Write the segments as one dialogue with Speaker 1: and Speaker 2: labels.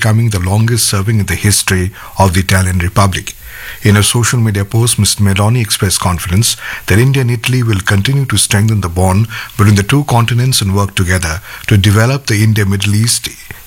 Speaker 1: becoming the longest serving in the history of the Italian Republic. In a social media post, Mr. Meloni expressed confidence that India and Italy will continue to strengthen the bond between the two continents and work together to develop the India-Middle East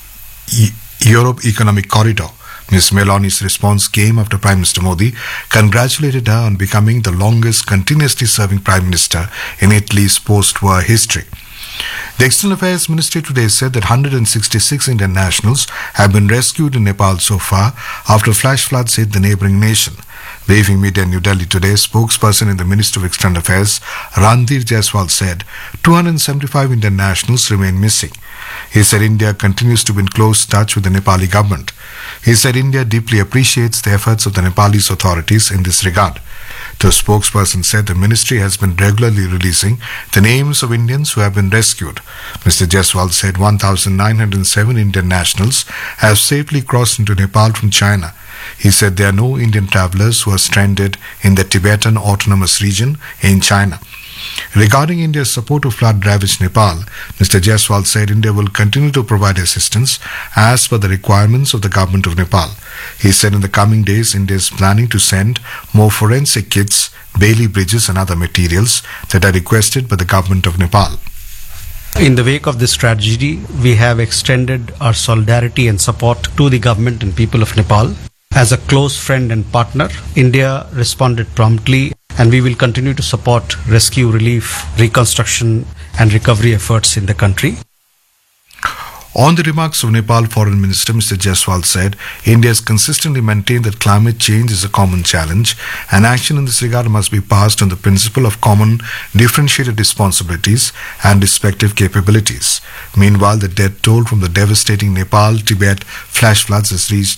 Speaker 1: Europe Economic Corridor. Ms. Meloni's response came after Prime Minister Modi congratulated her on becoming the longest continuously serving Prime Minister in Italy's post-war history. The External Affairs Ministry today said that 166 Indian nationals have been rescued in Nepal so far after flash floods hit the neighbouring nation. Briefing media in New Delhi today, spokesperson in the Ministry of External Affairs, Randhir Jaiswal, said 275 Indian nationals remain missing. He said India continues to be in close touch with the Nepali government. He said India deeply appreciates the efforts of the Nepalese authorities in this regard. The spokesperson said the ministry has been regularly releasing the names of Indians who have been rescued. Mr. Jaiswal said 1,907 Indian nationals have safely crossed into Nepal from China. He said there are no Indian travellers who are stranded in the Tibetan Autonomous Region in China. Regarding India's support to flood-ravaged Nepal, Mr. Jaiswal said India will continue to provide assistance as per the requirements of the government of Nepal. He said in the coming days, India is planning to send more forensic kits, Bailey bridges and other materials that are requested by the government of Nepal.
Speaker 2: In the wake of this tragedy, we have extended our solidarity and support to the government and people of Nepal. As a close friend and partner, India responded promptly, and we will continue to support rescue, relief, reconstruction and recovery efforts in the country.
Speaker 1: On the remarks of Nepal Foreign Minister, Mr. Jaiswal said India has consistently maintained that climate change is a common challenge and action in this regard must be passed on the principle of common differentiated responsibilities and respective capabilities. Meanwhile, the death toll from the devastating Nepal-Tibet flash floods has reached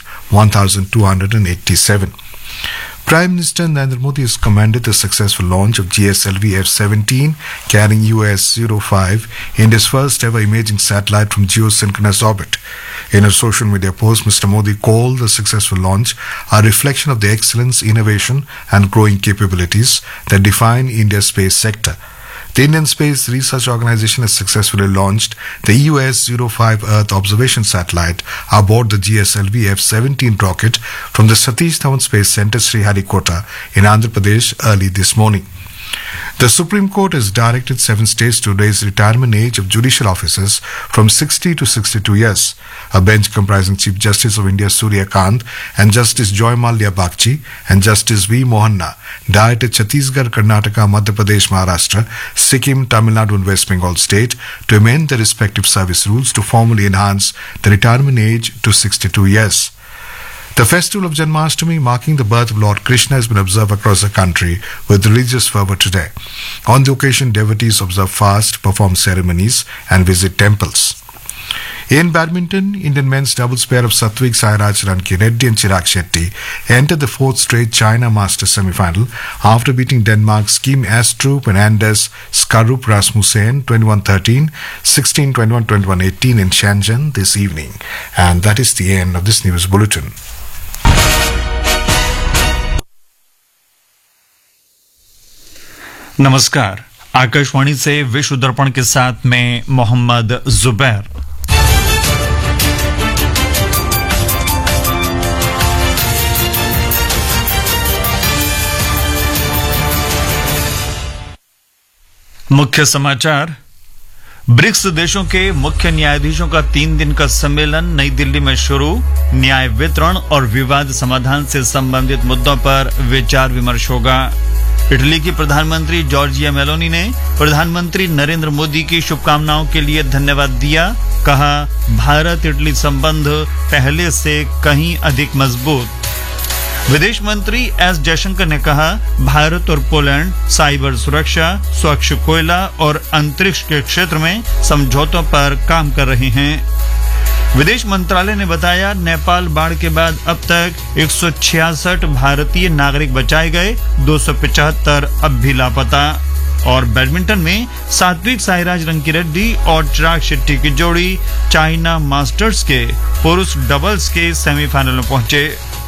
Speaker 1: 1,287. Prime Minister Narendra Modi has commended the successful launch of GSLV F-17 carrying US-05, India's first ever imaging satellite from geosynchronous orbit. In a social media post, Mr. Modi called the successful launch a reflection of the excellence, innovation and growing capabilities that define India's space sector. The Indian Space Research Organization has successfully launched the EOS-05 Earth Observation Satellite aboard the GSLV F-17 rocket from the Satish Dhawan Space Centre, Sriharikota in Andhra Pradesh early this morning. The Supreme Court has directed 7 states to raise retirement age of judicial officers from 60 to 62 years. A bench comprising Chief Justice of India Surya Kant and Justice Joy Mallya Bagchi and Justice V. Mohanna directed Chhattisgarh, Karnataka, Madhya Pradesh, Maharashtra, Sikkim, Tamil Nadu and West Bengal state to amend their respective service rules to formally enhance the retirement age to 62 years. The festival of Janmashtami, marking the birth of Lord Krishna, has been observed across the country with religious fervour today. On the occasion, devotees observe fast, perform ceremonies and visit temples. In badminton, Indian men's doubles pair of Satwik Sairaj Rankireddy and Chirag Shetty entered the 4th straight China Masters semi-final after beating Denmark's Kim Astrup and Anders Skarup Rasmussen 21-13, 16-21, 21-18 in Shenzhen this evening. And that is the end of this news bulletin.
Speaker 3: नमस्कार, आकाशवाणी से विश्व दर्पण के साथ मैं मोहम्मद जुबैर। मुख्य समाचार। BRICS देशों के मुख्य न्यायाधीशों का 3 दिन का सम्मेलन नई दिल्ली में शुरू। न्याय वितरण और विवाद समाधान से संबंधित मुद्दों पर विचार विमर्श होगा। इटली की प्रधानमंत्री जॉर्जिया मेलोनी ने प्रधानमंत्री नरेंद्र मोदी की शुभकामनाओं के लिए धन्यवाद दिया। कहा, भारत इटली संबंध पहले से कहीं अधिक मजबूत। विदेश मंत्री एस जयशंकर ने कहा, भारत और पोलैंड साइबर सुरक्षा, स्वच्छ कोयला और अंतरिक्ष के क्षेत्र में समझौतों पर काम कर रहे हैं। विदेश मंत्रालय ने बताया, नेपाल बाढ़ के बाद अब तक 166 भारतीय नागरिक बचाए गए, 275 अब भी लापता। और बैडमिंटन में सात्विक साईराज रंकीरेड्डी और चिराग शेट्टी की जोड़ी चाइना मास्टर्स के पुरुष डबल्स के सेमीफाइनल में पहुंचे।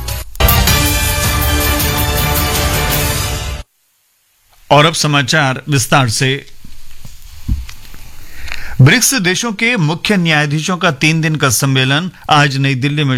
Speaker 3: और अब समाचार विस्तार से। ब्रिक्स देशों के मुख्य न्यायाधीशों का 3 दिन का सम्मेलन आज नई दिल्ली में